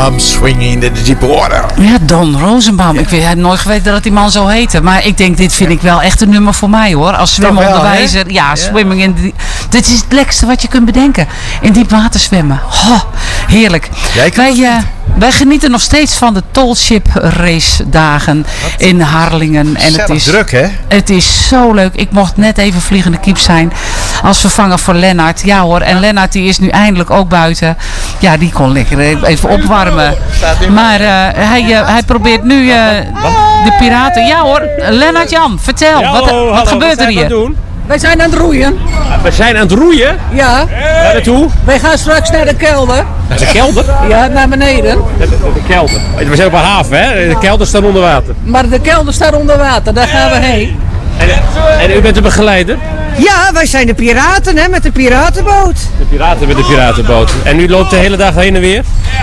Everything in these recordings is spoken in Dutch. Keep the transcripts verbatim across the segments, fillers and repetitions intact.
Rosenbaum, Swinging in the Deep Water. Ja, Don Rosenbaum. Ja. Ik weet, heb nooit geweten dat die man zo heette. Maar ik denk, dit vind ik wel echt een nummer voor mij hoor. Als zwemonderwijzer. Ja, ja, Swimming in the... Dit is het lekkerste wat je kunt bedenken. In diep water zwemmen. Oh, heerlijk. Wij, uh, wij genieten nog steeds van de Tallship race dagen in Harlingen. En het is druk, hè? Het is zo leuk. Ik mocht net even vliegende kiep zijn als vervanger voor Lennart. Ja hoor, en Lennart die is nu eindelijk ook buiten. Ja, die kon lekker even opwarmen. Maar uh, hij, uh, hij probeert nu uh, de piraten... Ja hoor, Lennart Jan, vertel. Ja, wat hallo, wat hallo, gebeurt er hier? Wij zijn aan het roeien. We zijn aan het roeien? Ja. Waar naartoe? Wij gaan straks naar de kelder. Naar de kelder? Ja, naar beneden. De, de, de kelder. We zijn op een haven, hè? De kelder staat onder water. Maar de kelder staat onder water, daar gaan we heen. En, en u bent de begeleider? Ja, wij zijn de piraten, hè, met de piratenboot. De piraten met de piratenboot. En u loopt de hele dag heen en weer?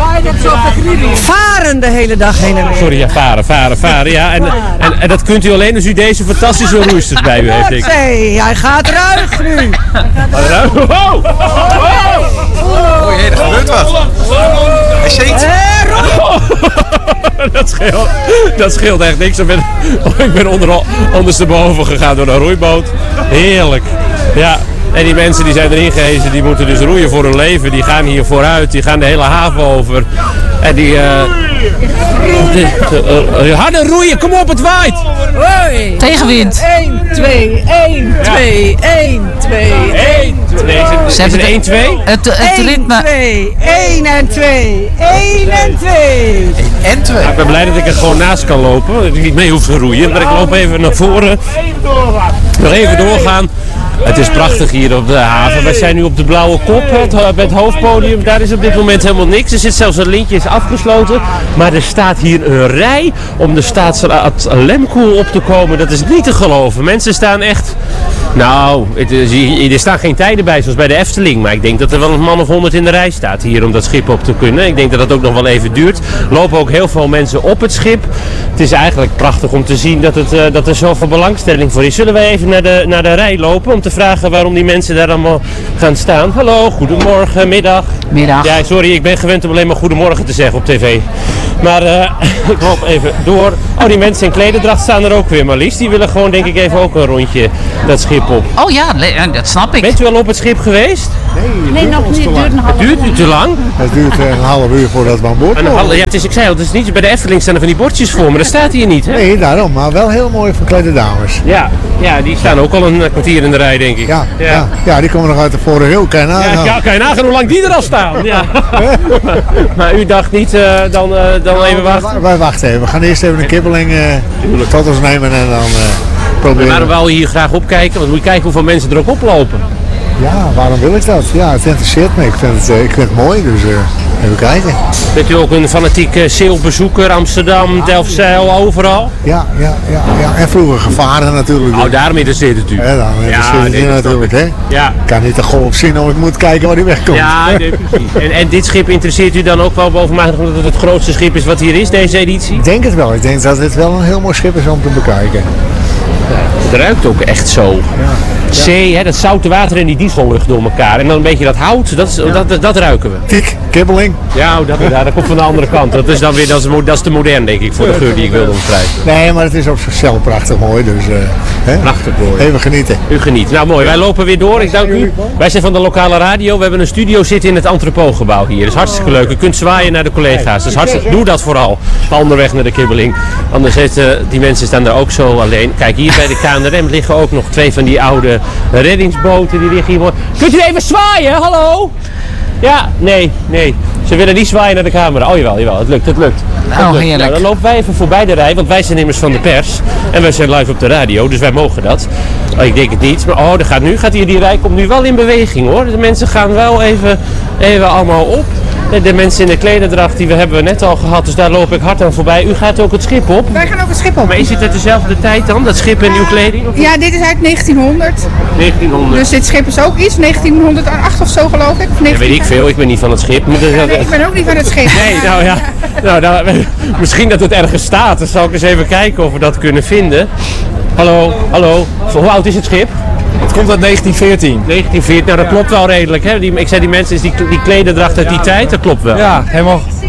Varen de hele dag heen en weer. Sorry, ja, varen, varen, varen. Ja. En, en, en dat kunt u alleen als u deze fantastische roeisters bij u heeft, denk ik. Nee, hij gaat ruig nu. Ruig? Wow! Oh jee, er gebeurt wat. Hij zingt. Dat scheelt, dat scheelt echt niks. Ik ben, ik ben onder, ondersteboven gegaan door een roeiboot. Heerlijk. Ja. En die mensen die zijn erin gehezen, die moeten dus roeien voor hun leven. Die gaan hier vooruit, die gaan de hele haven over. En die... Uh, die uh, uh, harder roeien, kom op, het waait! Hoi. Tegenwind. één, twee, één, twee, één, twee, één, twee. Is het één, twee? Het, het ritme... één, twee, één en twee, één en twee. En twee. Ja, ik ben blij dat ik er gewoon naast kan lopen, dat ik niet mee hoef te roeien. Maar ik loop even naar voren. Nog even doorgaan. Het is prachtig hier op de haven. Wij zijn nu op de Blauwe Kop, het, het hoofdpodium. Daar is op dit moment helemaal niks. Er zit zelfs een lintje, is afgesloten. Maar er staat hier een rij om de Staatsraad Lemkoel op te komen. Dat is niet te geloven. Mensen staan echt... Nou, het is, er staan geen tijden bij zoals bij de Efteling. Maar ik denk dat er wel een man of honderd in de rij staat hier om dat schip op te kunnen. Ik denk dat dat ook nog wel even duurt. Er lopen ook heel veel mensen op het schip. Het is eigenlijk prachtig om te zien dat, het, uh, dat er zoveel belangstelling voor is. Zullen wij even naar de, naar de rij lopen om te vragen waarom die mensen daar allemaal gaan staan? Hallo, goedemorgen, middag. Middag. Ja, sorry, ik ben gewend om alleen maar goedemorgen te zeggen op tv. Maar uh, ik loop even door. Oh, die mensen in klederdracht staan er ook weer, Marlies. Die willen gewoon denk ik even ook een rondje dat schip op. Oh ja, dat snap ik. Bent u al op het schip geweest? Nee, nee nog niet. Het duurt een half uur. Duurt u te lang? Het duurt een half uur voordat we aan boord komen. Ja, het is, ik zei al, het is niet, bij de Efteling staan er van die bordjes voor, maar dat staat hier niet, hè? Nee, daarom, maar wel heel mooi verklede dames. Ja, ja, die staan ook al een kwartier in de rij, denk ik. Ja, ja. ja. ja die komen nog uit de vorige eeuw, kan je nagaan. Ja, ja, kan je nagaan hoe lang die er al staan. Ja. maar, maar u dacht niet, uh, dan, uh, dan nou, even wachten? Wij, wij wachten even. We gaan eerst even een kibbeling uh, tot ons nemen en dan uh, proberen. Maar waarom wou je hier graag opkijken? Want moet je kijken hoeveel mensen er ook oplopen. Ja, waarom wil ik dat? Ja, het interesseert me. Ik vind het, uh, ik vind het mooi, dus uh, even kijken. Bent u ook een fanatiek uh, zeilbezoeker? Amsterdam, ja, Delfzijl, overal? Ja, ja, ja, ja. En vroeger gevaren natuurlijk. Oh, daarom interesseert het u. Ja, daarom interesseert het u natuurlijk, hè? Ja. Ik kan niet de golf zien of ik moet kijken waar die wegkomt. Ja, nee, precies. En, en dit schip interesseert u dan ook wel bovenmatig omdat het het grootste schip is wat hier is, deze editie? Ik denk het wel. Ik denk dat dit wel een heel mooi schip is om te bekijken. Ja, het ruikt ook echt zo. Ja. Zee, hè, dat zoute water en die diesellucht door elkaar. En dan een beetje dat hout, dat, is, ja. dat, dat, dat ruiken we. Tik, kibbeling. Ja, dat, dat, dat komt van de andere kant. Dat is dan weer, dat is, dat is te modern denk ik voor de geur die ik wilde omschrijven. Nee, maar het is op zichzelf prachtig mooi, dus uh, hè? Prachtig mooi. Even genieten. U geniet. Nou mooi, wij lopen weer door. Ik dank u. Wij zijn van de lokale radio. We hebben een studio zitten in het entrepotgebouw hier. Dat is hartstikke leuk. U kunt zwaaien naar de collega's. Dus hartstikke, doe dat vooral. Onderweg naar de kibbeling. Anders zitten die mensen staan daar ook zo alleen. Kijk, hier bij de K N R M liggen ook nog twee van die oude reddingsboten. Die liggen hier. Kunt u even zwaaien? Hallo? Ja, nee, nee. Ze willen niet zwaaien naar de camera. Oh jawel, jawel. Het lukt, het lukt. Het oh, lukt. heerlijk. Nou, dan lopen wij even voorbij de rij, want wij zijn immers van de pers. En wij zijn live op de radio, dus wij mogen dat. Oh, ik denk het niet, maar oh, dat gaat nu gaat hier, die rij komt nu wel in beweging hoor. De mensen gaan wel even, even allemaal op. De mensen in de klederdracht die we hebben net al gehad, dus daar loop ik hard aan voorbij. U gaat ook het schip op? Wij gaan ook het schip op. Maar is het uit dezelfde tijd dan, dat schip en uw kleding? Of ja, dit is uit negentienhonderd. negentienhonderd. Dus dit schip is ook iets, negentienhonderdacht of zo geloof ik. Of ja, weet ik veel, ik ben niet van het schip. Maar ja, nee, ik ben ook niet van het schip. Nee, nou ja, nou, nou, misschien dat het ergens staat. Dan zal ik eens even kijken of we dat kunnen vinden. Hallo, hallo, hoe oud is het schip? Het komt uit negentien veertien. negentien veertien, nou dat klopt wel redelijk. Hè? Die, ik zei die mensen, is die, die klederdracht uit die tijd, dat klopt wel. Ja, helemaal. Je ziet dat het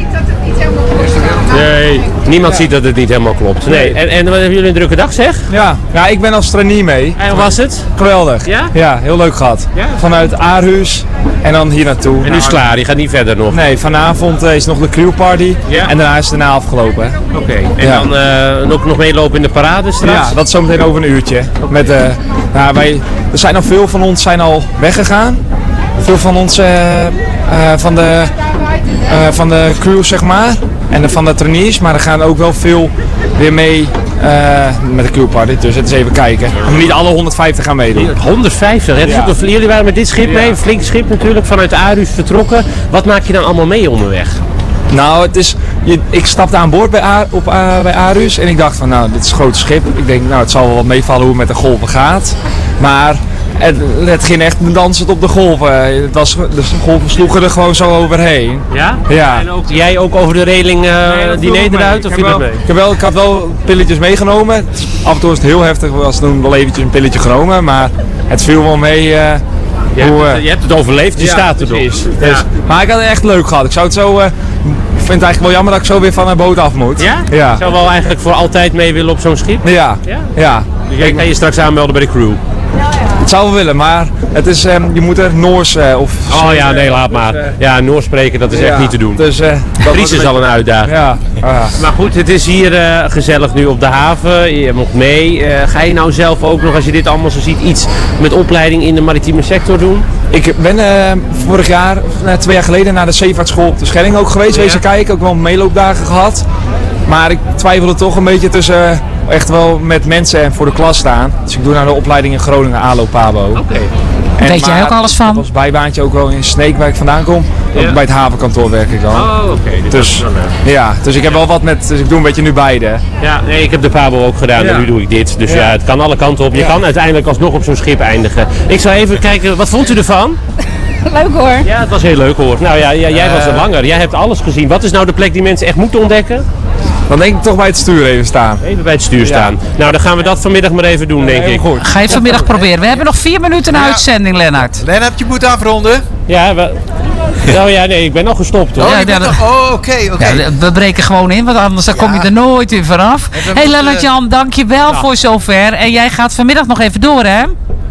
Nee, niemand ziet dat het niet helemaal klopt. Nee. En, en wat hebben jullie een drukke dag zeg? Ja, ja, ik ben als trainee mee. En hoe was het? Geweldig. Ja? Ja, heel leuk gehad. Ja? Vanuit Aarhus en dan hier naartoe. En nu is het klaar, je gaat niet verder nog? Nee, vanavond uh, is nog de crewparty Ja? en daarna is het daarna afgelopen. Oké, okay. En Ja. dan uh, ook nog meelopen in de parade straks? Ja, dat is zometeen over een uurtje. Met, uh, nou, wij, er zijn al veel van ons zijn al weggegaan. Veel van ons uh, uh, van, de, uh, van de crew zeg maar en de, van de trainees, maar er gaan ook wel veel weer mee uh, met de crewparty. Dus het is even kijken. Maar niet alle honderdvijftig gaan meedoen. honderdvijftig, hè? Dat is Ja. ook een- jullie waren met dit schip Ja. mee, een flink schip natuurlijk, vanuit Aarhus vertrokken. Wat maak je dan allemaal mee onderweg? Nou, het is, je, ik stapte aan boord bij, A, op, uh, bij Aarhus en ik dacht van nou, dit is een groot schip. Ik denk nou, het zal wel wat meevallen hoe het met de golven gaat. Maar het, het ging echt dansend op de golven. Het was, de golven sloegen er gewoon zo overheen. Ja? Ja. En ook, jij ook over de reling uh, dat diner viel nog eruit? mee. Of Ik heb, viel dat wel, mee? ik, heb wel, ik had wel pilletjes meegenomen. Het is- Af en toe was het heel heftig, was toen wel eventjes een pilletje genomen. Maar het viel wel mee. Uh, Je, hoe, hebt, uh, het- je hebt het overleefd, je ja, staat er nog. precies. Ja. Dus, maar ik had het echt leuk gehad. Ik zou het zo. Uh, ik vind het eigenlijk wel jammer dat ik zo weer van een boot af moet. Ja? Ja. Ik zou wel eigenlijk voor altijd mee willen op zo'n schip. Ja. Ja? Ja. Dus jij kan je straks aanmelden bij de crew. Het zou wel willen, maar het is, um, je moet er Noors uh, of... Oh ja, nee, laat maar. Ja, Noors spreken, dat is echt niet te doen. Dus, uh, Fries is al een uitdaging. Ja. Ah. Maar goed, het is hier uh, gezellig nu op de haven. Je mocht mee. Uh, ga je nou zelf ook nog, als je dit allemaal zo ziet, iets met opleiding in de maritieme sector doen? Ik ben uh, vorig jaar, uh, twee jaar geleden, naar de zeevaartschool op de Schelling ook geweest. Ja. Wezen kijken, ook wel meeloopdagen gehad. Maar ik twijfelde toch een beetje tussen uh, echt wel met mensen en voor de klas staan. Dus ik doe nou de opleiding in Groningen, A L O Pabo. Oké. En Weet jij maar ook alles van? Dat was bijbaantje ook wel in Sneek, waar ik vandaan kom. Ja. Ook bij het havenkantoor werk ik dan. Oh, oké. Okay. Dus, ja, dus ik heb wel wat met, dus ik doe een beetje nu beide. Ja, nee, ik heb de Pabo ook gedaan Ja. en nu doe ik dit. Dus ja, Ja. het kan alle kanten op. Je Ja. kan uiteindelijk alsnog op zo'n schip eindigen. Ik zou even kijken, wat vond u ervan? Leuk hoor. Ja, het was heel leuk hoor. Nou ja, ja jij was er Eh. langer. Jij hebt alles gezien. Wat is nou de plek die mensen echt moeten ontdekken? Dan denk ik toch bij het stuur even staan. Even bij het stuur staan. Nou, dan gaan we dat vanmiddag maar even doen, denk Heel ik. goed. Ga je vanmiddag proberen. We hebben nog vier minuten een Ja. uitzending, Lennart. Lennart, je moet afronden. Ja, we... nou ja, nee, ik ben al gestopt hoor. Oh, Ja, je bent ja, nog- oh, oké, oké. Ja, we breken gewoon in, want anders dan kom je Ja. er nooit weer vanaf. we Hé hey, moeten- Lennart-Jan, dankjewel voor zover. En jij gaat vanmiddag nog even door, hè?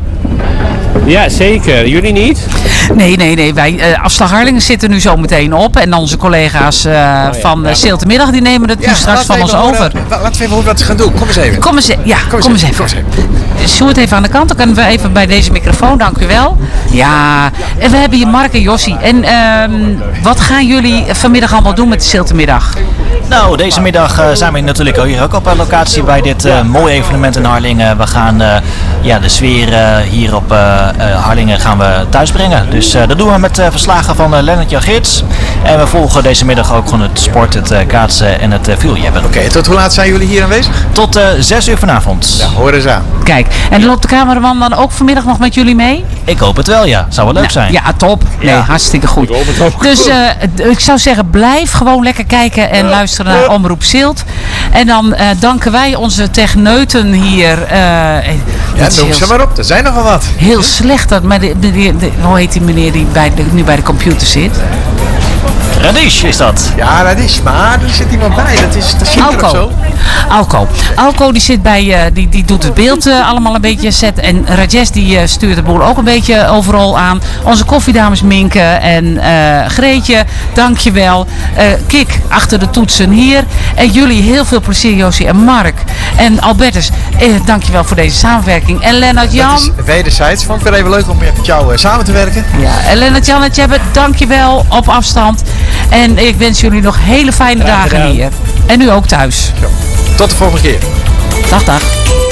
Ja, zeker. Jullie niet? Nee, nee, nee. Wij, eh Afslag Harlingen zitten nu zo meteen op. En onze collega's eh, van uh, Zeeltemiddag, die nemen het nu straks van laten ons we even over. horen- wa- Laten we even horen wat ze gaan doen. Kom eens even. Kom eens, e- ja, kom eens even. Sjoerd even aan de kant, dan kunnen we even bij deze microfoon, dank u wel. Ja, en we hebben hier Mark en Jossie. En ehm, wat gaan jullie vanmiddag allemaal doen met de Zeeltemiddag? Nou, deze middag uh, zijn we natuurlijk hier ook op uh, locatie bij dit uh, mooie evenement in Harlingen. We gaan uh, ja, de sfeer uh, hier op uh, uh, Harlingen gaan we thuisbrengen. Dus uh, dat doen we met uh, verslagen van uh, Lennart-Jan Geerts. En we volgen deze middag ook gewoon het sport, het uh, kaatsen en het uh, vieljebben. Oké, tot hoe laat zijn jullie hier aanwezig? Tot uh, zes uur vanavond. Ja, hoor eens aan. Kijk, en loopt de cameraman dan ook vanmiddag nog met jullie mee? Ik hoop het wel, ja. Zou wel leuk Nou, zijn. Ja, top. Nee, Ja. hartstikke goed. Ik hoop het ook. Dus eh, d- ik zou zeggen, blijf gewoon lekker kijken en luisteren naar Omroep Zilt. En dan eh, danken wij onze techneuten hier. eh, Ja, dat is noem heel, ze maar op. Er zijn nogal wat. heel slecht dat, maar de, de- de- de- hoe heet die meneer die bij de, nu bij de computer zit? Radish is dat. Ja, dat is. Maar er zit iemand bij. Dat is de Sinter of Alco. zo. Alco. Alco die zit bij, eh, die, die doet het beeld eh, allemaal een beetje zet. En Rajesh die eh, stuurt de boel ook een beetje overal aan. Onze koffiedames Minke en eh, Greetje, dankjewel. Eh Kik achter de toetsen hier. En jullie heel veel plezier, Josie en Mark. En Albertus, eh, dankjewel voor deze samenwerking. En Lennart Dat Jan. is wederzijds. Vond ik weer even leuk om met jou eh, samen te werken. Ja, en Lennart Jan en Tjebbe, dankjewel op afstand. En ik wens jullie nog hele fijne dagen hier. En nu ook thuis. Tot de volgende keer. Dag, dag.